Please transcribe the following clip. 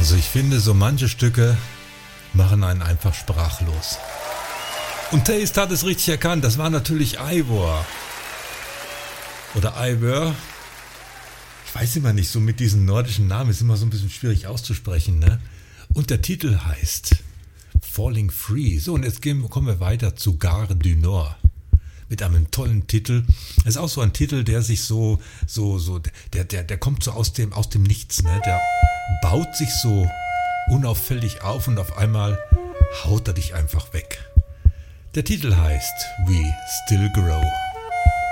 Also ich finde, so manche Stücke machen einen einfach sprachlos. Und Taste hat es richtig erkannt, das war natürlich Eivor. Oder Eivor. Ich weiß immer nicht, so mit diesen nordischen Namen ist immer so ein bisschen schwierig auszusprechen, ne? Und der Titel heißt Falling Free. So, und jetzt kommen wir weiter zu Gare du Nord. Mit einem tollen Titel. Das ist auch so ein Titel, der sich der kommt so aus dem Nichts, ne? Der baut sich so unauffällig auf und auf einmal haut er dich einfach weg. Der Titel heißt We Still Grow.